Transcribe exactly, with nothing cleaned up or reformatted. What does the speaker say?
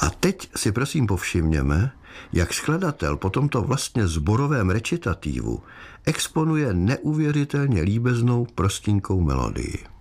A teď si prosím povšimněme, jak skladatel po tomto vlastně sborovém recitativu exponuje neuvěřitelně líbeznou prostinkou melodii.